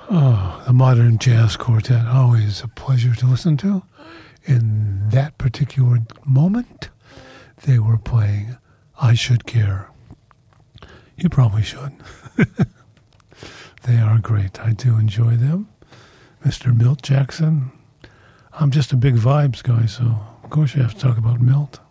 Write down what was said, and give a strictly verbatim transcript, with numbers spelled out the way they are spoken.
Oh, the Modern Jazz Quartet, always a pleasure to listen to. In that particular moment, they were playing I Should Care. You probably should. They are great. I do enjoy them. Mister Milt Jackson. I'm just a big vibes guy, so of course you have to talk about Milt.